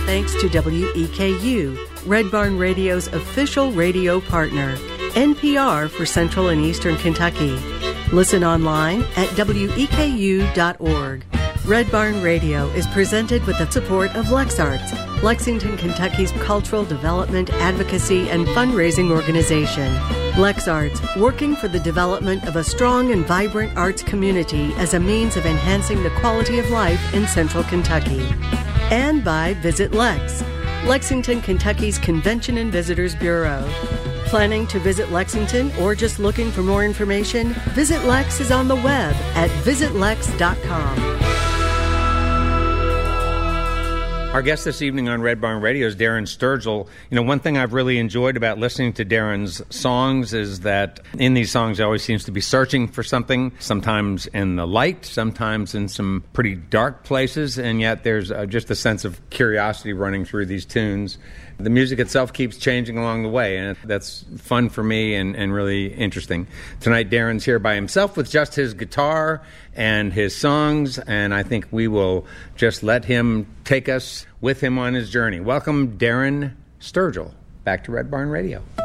thanks to WEKU, Red Barn Radio's official radio partner, NPR for Central and Eastern Kentucky. Listen online at weku.org. Red Barn Radio is presented with the support of LexArts, Lexington, Kentucky's cultural development, advocacy, and fundraising organization. LexArts, working for the development of a strong and vibrant arts community as a means of enhancing the quality of life in Central Kentucky. And by Visit Lex, Lexington, Kentucky's Convention and Visitors Bureau. Planning to visit Lexington or just looking for more information? Visit Lex is on the web at visitlex.com. Our guest this evening on Red Barn Radio is Darren Sturgill. You know, one thing I've really enjoyed about listening to Darren's songs is that in these songs he always seems to be searching for something, sometimes in the light, sometimes in some pretty dark places, and yet there's just a sense of curiosity running through these tunes. The music itself keeps changing along the way, and that's fun for me and really interesting. Tonight, Darren's here by himself with just his guitar and his songs, and I think we will just let him take us with him on his journey. Welcome, Darren Sturgill, back to Red Barn Radio.